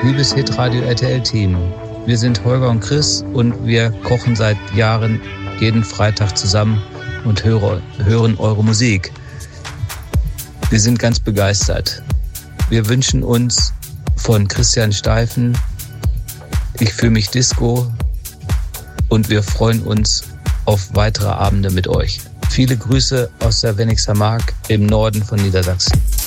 Liebes Hitradio RTL-Team, wir sind Holger und Chris und wir kochen seit Jahren jeden Freitag zusammen und hören eure Musik. Wir sind ganz begeistert. Wir wünschen uns von Christian Steifen Ich fühle mich Disco und wir freuen uns auf weitere Abende mit euch. Viele Grüße aus der Wennigser Mark im Norden von Niedersachsen.